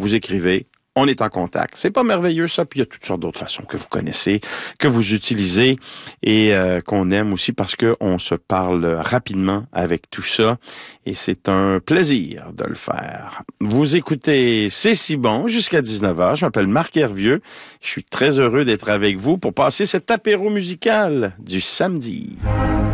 vous écrivez, on est en contact. C'est pas merveilleux, ça? Puis il y a toutes sortes d'autres façons que vous connaissez, que vous utilisez et qu'on aime aussi parce qu'on se parle rapidement avec tout ça. Et c'est un plaisir de le faire. Vous écoutez C'est si bon jusqu'à 19h. Je m'appelle Marc Hervieux. Je suis très heureux d'être avec vous pour passer cet apéro musical du samedi.